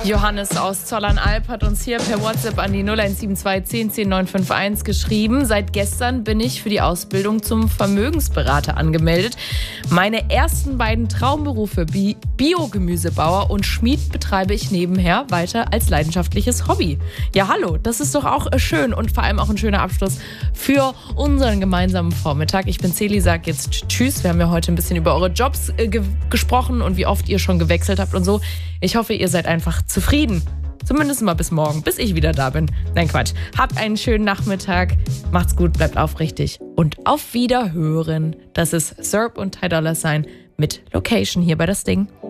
Johannes aus Zollernalb hat uns hier per WhatsApp an die 0172 10 10 951 geschrieben. Seit gestern bin ich für die Ausbildung zum Vermögensberater angemeldet. Meine ersten beiden Traumberufe, Biogemüsebauer und Schmied, betreibe ich nebenher weiter als leidenschaftliches Hobby. Ja, hallo, das ist doch auch schön und vor allem auch ein schöner Abschluss für unseren gemeinsamen Vormittag. Ich bin Celi, sag jetzt tschüss. Wir haben ja heute ein bisschen über eure Jobs gesprochen und wie oft ihr schon gewechselt habt und so. Ich hoffe, ihr seid einfach zufrieden. Zumindest mal bis morgen, bis ich wieder da bin. Nein, Quatsch. Habt einen schönen Nachmittag. Macht's gut, bleibt aufrichtig. Und auf Wiederhören. Das ist Serb und Ty Dolla $ign mit Location hier bei Das Ding.